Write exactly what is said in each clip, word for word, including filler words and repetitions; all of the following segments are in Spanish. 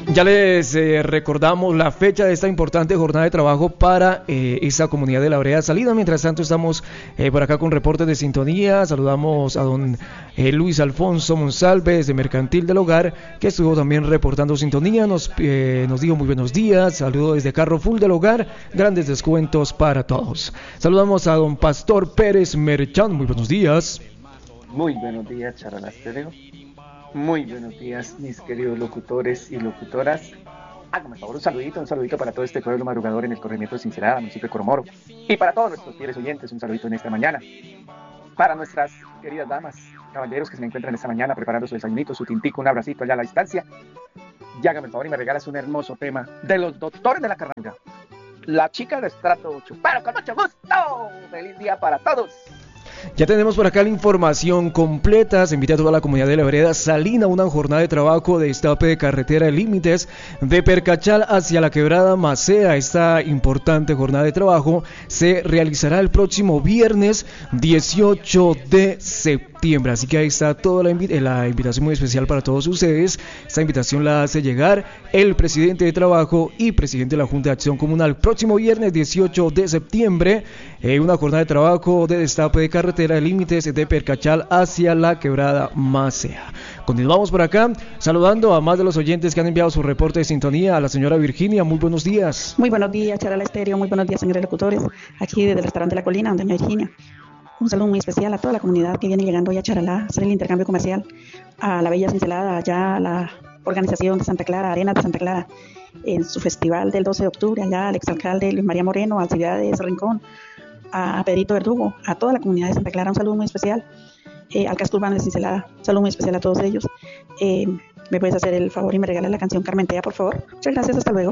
Ya les eh, recordamos la fecha de esta importante jornada de trabajo para eh, esta comunidad de la Vereda Salina. Mientras tanto estamos eh, por acá con reportes de sintonía. Saludamos a don eh, Luis Alfonso Monsalve desde Mercantil del Hogar, que estuvo también reportando sintonía. Nos, eh, nos dijo muy buenos días. Saludos desde Carro Full del Hogar. Grandes descuentos para todos. Saludamos a don Pastor Pérez Merchán. Muy buenos días. Muy buenos días, Charala Estéreo. Muy buenos días, mis queridos locutores y locutoras. Hágame el favor, un saludito, un saludito para todo este pueblo madrugador en el corregimiento de Cincelada, municipio de Coromoro. Y para todos nuestros fieles oyentes, un saludito en esta mañana. Para nuestras queridas damas, caballeros que se me encuentran esta mañana preparando su desayunito, su tintico, un abracito allá a la distancia. Y hágame el favor y me regalas un hermoso tema de los doctores de la carranga. La chica de estrato ocho. ¡Pero con mucho gusto! ¡Feliz día para todos! Ya tenemos por acá la información completa. Se invita a toda la comunidad de la Vereda Salina a una jornada de trabajo de destape de carretera de límites de Percachal hacia la Quebrada Macea. Esta importante jornada de trabajo se realizará el próximo viernes dieciocho de septiembre. Así que ahí está toda la, invi- la invitación muy especial para todos ustedes. Esta invitación la hace llegar el presidente de trabajo y presidente de la Junta de Acción Comunal. Próximo viernes dieciocho de septiembre, eh, una jornada de trabajo de destape de carretera de límites de Percachal hacia la Quebrada Macea. Continuamos por acá saludando a más de los oyentes que han enviado su reporte de sintonía. A la señora Virginia, muy buenos días. Muy buenos días, Charala Estéreo, muy buenos días, señores locutores, aquí desde el restaurante La Colina, doña Virginia. Un saludo muy especial a toda la comunidad que viene llegando hoy a Charalá a hacer el intercambio comercial, a la Bella Cincelada, allá a la organización de Santa Clara, Arenas de Santa Clara, en su festival del doce de octubre, allá al exalcalde Luis María Moreno, al Ciudad de Rincón, a Pedrito Verdugo, a toda la comunidad de Santa Clara, un saludo muy especial, eh, al casco urbano de Cincelada, un saludo muy especial a todos ellos. Eh, ¿Me puedes hacer el favor y me regalas la canción Carmentea, por favor? Muchas gracias, hasta luego.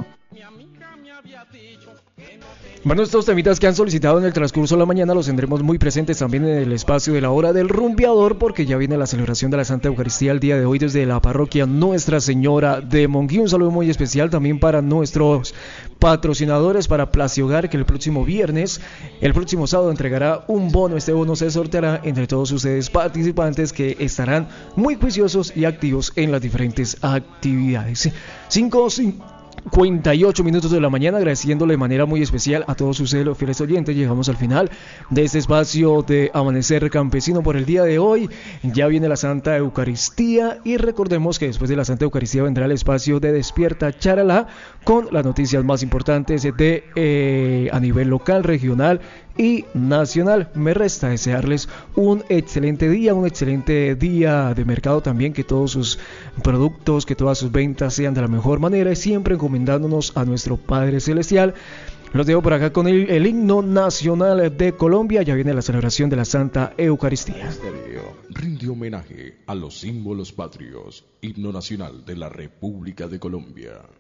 Bueno, estos temitas que han solicitado en el transcurso de la mañana los tendremos muy presentes también en el espacio de la hora del rumbeador, porque ya viene la celebración de la Santa Eucaristía el día de hoy desde la parroquia Nuestra Señora de Monguí. Un saludo muy especial también para nuestros patrocinadores, para Plaza Hogar, que el próximo viernes, el próximo sábado entregará un bono. Este bono se sorteará entre todos ustedes participantes que estarán muy juiciosos y activos en las diferentes actividades. cinco, cincuenta y ocho minutos de la mañana, agradeciéndole de manera muy especial a todos ustedes los fieles oyentes. Llegamos al final de este espacio de Amanecer Campesino por el día de hoy. Ya viene la Santa Eucaristía y recordemos que después de la Santa Eucaristía vendrá el espacio de Despierta Charalá con las noticias más importantes de eh, a nivel local, regional y nacional. Me resta desearles un excelente día, un excelente día de mercado también, que todos sus productos, que todas sus ventas sean de la mejor manera y siempre encomendándonos a nuestro Padre Celestial. Los dejo por acá con el, el himno nacional de Colombia. Ya viene la celebración de la Santa Eucaristía. Estéreo rinde homenaje a los símbolos patrios, himno nacional de la República de Colombia.